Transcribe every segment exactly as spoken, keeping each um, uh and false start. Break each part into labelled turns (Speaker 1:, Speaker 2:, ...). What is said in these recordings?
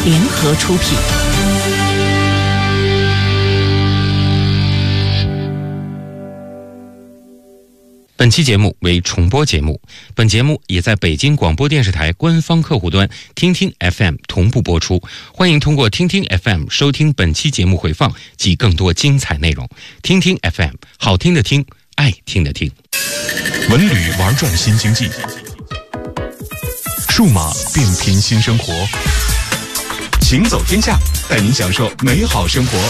Speaker 1: 联合出品。
Speaker 2: 本期节目为重播节目，本节目也在北京广播电视台官方客户端听听 F M 同步播出，欢迎通过听听 F M 收听本期节目回放及更多精彩内容。听听 F M， 好听的听，爱听的听。
Speaker 3: 文旅玩转新经济，数码变频新生活，行走天下，带您享受美好生活。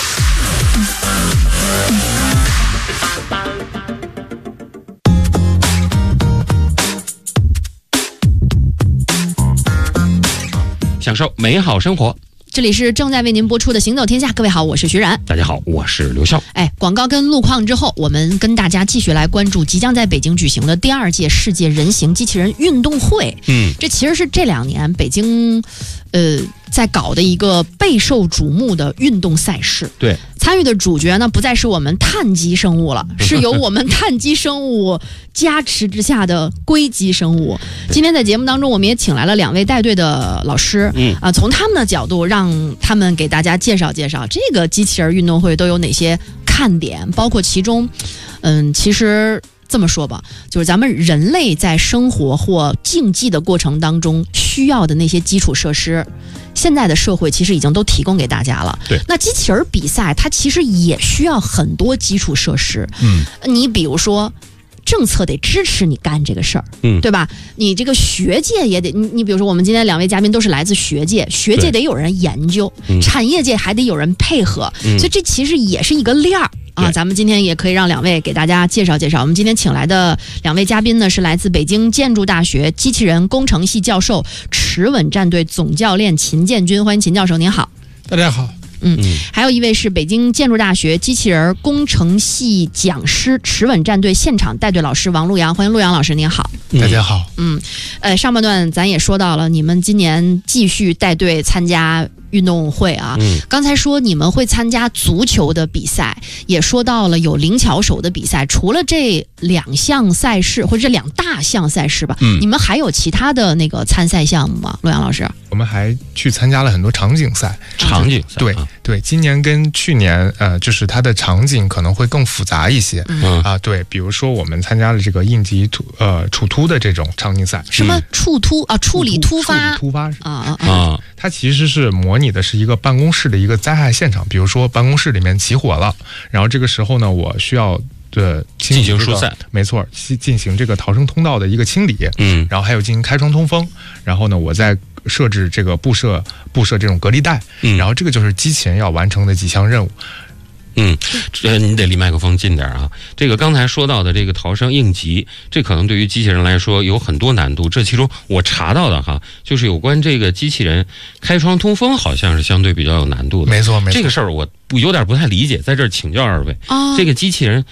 Speaker 2: 享受美好生活，
Speaker 1: 这里是正在为您播出的《行走天下》，各位好，我是徐冉。
Speaker 2: 大家好，我是刘笑。
Speaker 1: 哎，广告跟路况之后，我们跟大家继续来关注即将在北京举行的第二届世界人形机器人运动会。
Speaker 2: 嗯，
Speaker 1: 这其实是这两年北京，呃，在搞的一个备受瞩目的运动赛事。
Speaker 2: 对，
Speaker 1: 参与的主角呢，不再是我们碳基生物了，是由我们碳基生物加持之下的硅基生物。今天在节目当中，我们也请来了两位带队的老师，
Speaker 2: 嗯
Speaker 1: 啊，从他们的角度，让他们给大家介绍介绍这个机器人运动会都有哪些看点，包括其中，嗯，其实这么说吧，就是咱们人类在生活或竞技的过程当中需要的那些基础设施，现在的社会其实已经都提供给大家了。
Speaker 2: 对，
Speaker 1: 那机器人比赛它其实也需要很多基础设施。
Speaker 3: 嗯，
Speaker 1: 你比如说，政策得支持你干这个事儿，
Speaker 2: 嗯，
Speaker 1: 对吧？你这个学界也得，你你比如说，我们今天两位嘉宾都是来自学界，学界得有人研究，
Speaker 2: 嗯、
Speaker 1: 产业界还得有人配合，
Speaker 2: 嗯、
Speaker 1: 所以这其实也是一个链儿。啊，咱们今天也可以让两位给大家介绍介绍。我们今天请来的两位嘉宾呢，是来自北京建筑大学机器人工程系教授、驰稳战队总教练秦建军，欢迎秦教授，您好。
Speaker 4: 大家好。
Speaker 1: 嗯，还有一位是北京建筑大学机器人工程系讲师、驰稳战队现场带队老师王陆阳，欢迎陆阳老师，您好。
Speaker 4: 大家好。
Speaker 1: 嗯，呃，上半段咱也说到了，你们今年继续带队参加运动会啊。
Speaker 2: 嗯，
Speaker 1: 刚才说你们会参加足球的比赛，也说到了有灵巧手的比赛。除了这两项赛事或者这两大项赛事吧，
Speaker 3: 嗯，
Speaker 1: 你们还有其他的那个参赛项目吗？陆阳老师？
Speaker 4: 我们还去参加了很多场景赛。
Speaker 2: 场景赛，
Speaker 4: 对对，今年跟去年呃，就是它的场景可能会更复杂一些。
Speaker 2: 嗯
Speaker 4: 啊，对，比如说我们参加了这个应急突呃处突的这种场景赛。
Speaker 1: 什么处突啊？处理突发？
Speaker 4: 处理突发
Speaker 1: 啊
Speaker 2: 啊啊！
Speaker 4: 它其实是模拟的是一个办公室的一个灾害现场，比如说办公室里面起火了，然后这个时候呢，我需要的
Speaker 2: 进行疏散，
Speaker 4: 没错，进行这个逃生通道的一个清理，
Speaker 2: 嗯，
Speaker 4: 然后还有进行开窗通风，然后呢，我再设置这个布设布设这种隔离带，
Speaker 2: 嗯，
Speaker 4: 然后这个就是机器人要完成的几项任务。
Speaker 2: 嗯，这你得离麦克风近点啊。这个刚才说到的这个逃生应急，这可能对于机器人来说有很多难度。这其中我查到的哈，就是有关这个机器人开窗通风，好像是相对比较有难度的。
Speaker 4: 没错，没错，
Speaker 2: 这个事儿我有点不太理解，在这儿请教二位。
Speaker 1: 啊，
Speaker 2: 这个机器人